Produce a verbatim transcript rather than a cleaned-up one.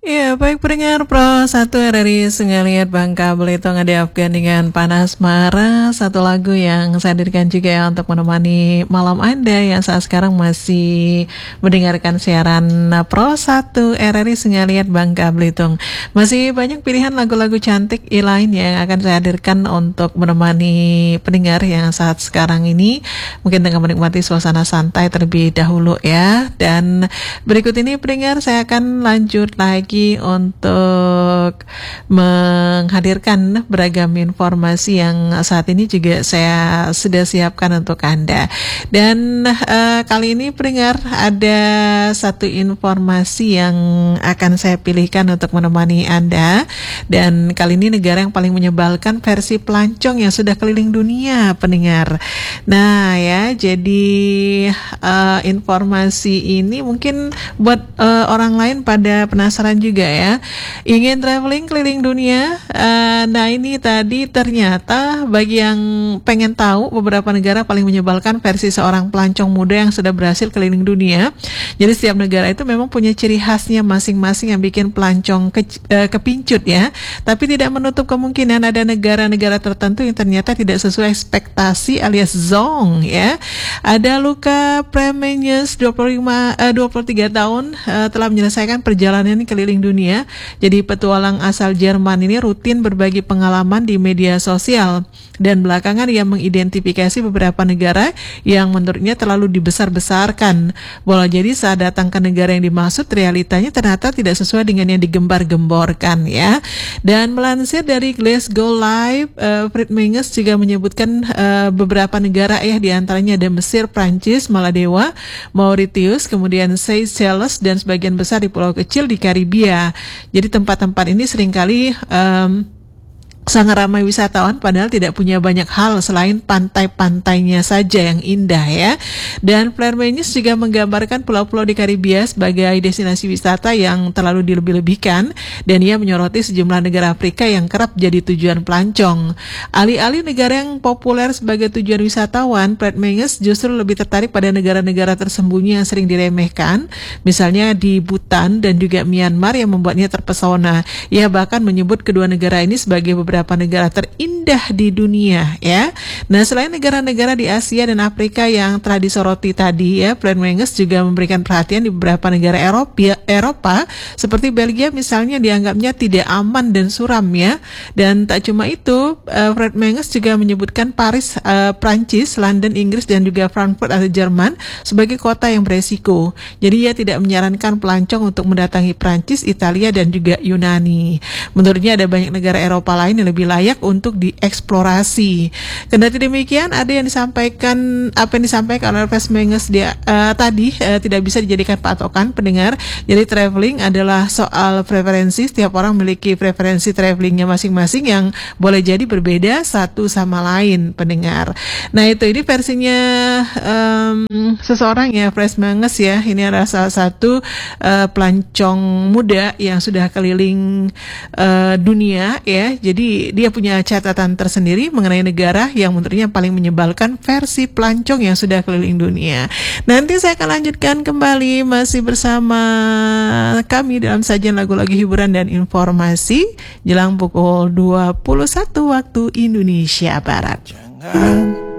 Ya, baik pendengar Pro satu R R I Sengaliat Bangka Belitung Afgan dengan Panas Marah. Satu lagu yang saya hadirkan juga ya untuk menemani malam Anda yang saat sekarang masih mendengarkan siaran Pro satu R R I Sengaliat Bangka Belitung. Masih banyak pilihan lagu-lagu cantik lain yang akan saya hadirkan untuk menemani pendengar yang saat sekarang ini mungkin tengah menikmati suasana santai terlebih dahulu ya. Dan berikut ini pendengar saya akan lanjut lagi untuk menghadirkan beragam informasi yang saat ini juga saya sudah siapkan untuk Anda. Dan uh, kali ini pendengar ada satu informasi yang akan saya pilihkan untuk menemani Anda. Dan kali ini negara yang paling menyebalkan versi pelancong yang sudah keliling dunia pendengar. Nah ya, jadi uh, informasi ini mungkin buat uh, orang lain pada penasaran juga ya, ingin traveling keliling dunia. Uh, nah ini tadi ternyata bagi yang pengen tahu beberapa negara paling menyebalkan versi seorang pelancong muda yang sudah berhasil keliling dunia. Jadi setiap negara itu memang punya ciri khasnya masing-masing yang bikin pelancong ke, uh, kepincut ya. Tapi tidak menutup kemungkinan ada negara-negara tertentu yang ternyata tidak sesuai ekspektasi alias zong ya. Ada Luca Premenius dua puluh lima, uh, dua puluh tiga tahun uh, telah menyelesaikan perjalanan keliling dunia. Jadi petualang asal Jerman ini rutin berbagi pengalaman di media sosial dan belakangan ia mengidentifikasi beberapa negara yang menurutnya terlalu dibesar-besarkan. Walau jadi saat datang ke negara yang dimaksud realitanya ternyata tidak sesuai dengan yang digembar-gemborkan ya. Dan melansir dari Glasgow Live, uh, Fred Menges juga menyebutkan uh, beberapa negara ya, diantaranya ada Mesir, Prancis, Maladewa, Mauritius, kemudian Seychelles dan sebagian besar di pulau kecil di Karibia. Jadi tempat-tempat ini seringkali um, sangat ramai wisatawan padahal tidak punya banyak hal selain pantai-pantainya saja yang indah ya. Dan Fred Menges juga menggambarkan pulau-pulau di Karibia sebagai destinasi wisata yang terlalu dilebih-lebihkan dan ia menyoroti sejumlah negara Afrika yang kerap jadi tujuan pelancong. Alih-alih negara yang populer sebagai tujuan wisatawan, Fred Menges justru lebih tertarik pada negara-negara tersembunyi yang sering diremehkan, misalnya di Bhutan dan juga Myanmar yang membuatnya terpesona. Ia bahkan menyebut kedua negara ini sebagai beberapa beberapa negara terindah di dunia ya. Nah, selain negara-negara di Asia dan Afrika yang telah disoroti tadi ya, Fred Menges juga memberikan perhatian di beberapa negara Eropa, Eropa seperti Belgia misalnya dianggapnya tidak aman dan suram ya. Dan tak cuma itu, uh, Fred Menges juga menyebutkan Paris, uh, Prancis, London, Inggris dan juga Frankfurt atau Jerman sebagai kota yang beresiko. Jadi ia tidak menyarankan pelancong untuk mendatangi Prancis, Italia dan juga Yunani. Menurutnya ada banyak negara Eropa lain yang lebih layak untuk dieksplorasi. Kendati demikian, ada yang disampaikan apa yang disampaikan oleh Fred Menges dia uh, tadi uh, tidak bisa dijadikan patokan pendengar. Jadi traveling adalah soal preferensi. Setiap orang memiliki preferensi travelingnya masing-masing yang boleh jadi berbeda satu sama lain pendengar. Nah itu ini versinya um, seseorang ya, Fred Menges ya. Ini adalah salah satu uh, pelancong muda yang sudah keliling uh, dunia ya. Jadi dia punya catatan tersendiri mengenai negara yang menurutnya paling menyebalkan versi pelancong yang sudah keliling dunia. Nanti saya akan lanjutkan kembali masih bersama kami dalam sajian lagu-lagu hiburan dan informasi jelang pukul dua puluh satu waktu Indonesia Barat. Jangan